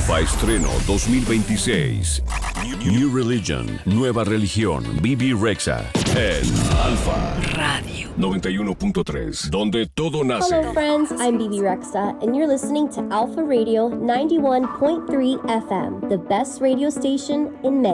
Alfa Estreno 2026. New Religion, nueva religión, Bibi Rexha. En Alfa Radio 91.3, donde todo nace. Hello friends, I'm Bibi Rexha, and you're listening to Alpha Radio 91.3 FM, the best radio station in May.